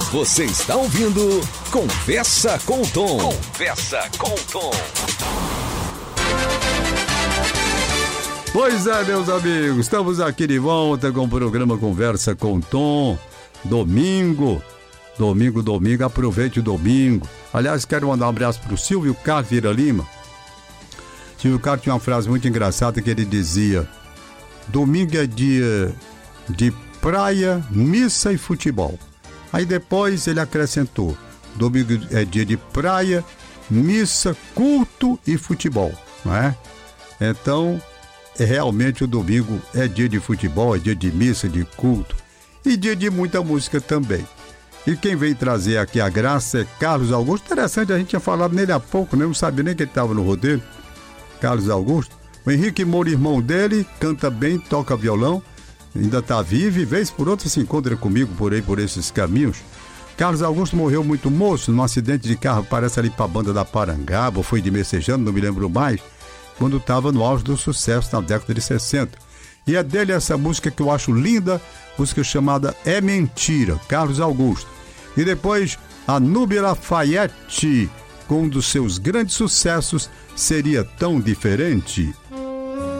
Você está ouvindo Conversa com o Tom. Conversa com o Tom. Pois é, meus amigos, estamos aqui de volta com o programa Conversa com o Tom. Domingo, aproveite o domingo. Aliás, quero mandar um abraço para o Silvio Carlos Vieira Lima. Silvio Carlos tinha uma frase muito engraçada que ele dizia: domingo é dia de praia, missa e futebol. Aí depois ele acrescentou: domingo é dia de praia, missa, culto e futebol, não é? Então, realmente o domingo é dia de futebol, é dia de missa, de culto e dia de muita música também. E quem vem trazer aqui a graça é Carlos Augusto. Interessante, a gente tinha falado nele há pouco, né? Não sabia nem que ele estava no rodeio. Carlos Augusto. O Henrique Moura, irmão dele, canta bem, toca violão, ainda está vivo e vez por outra se encontra comigo por aí, por esses caminhos. Carlos Augusto morreu muito moço num acidente de carro, parece ali para a banda da Parangaba, ou foi de Messejano, não me lembro mais, quando estava no auge do sucesso na década de 60. E é dele essa música que eu acho linda, música chamada É Mentira, Carlos Augusto. E depois a Nubia Lafayette, com um dos seus grandes sucessos, Seria Tão Diferente.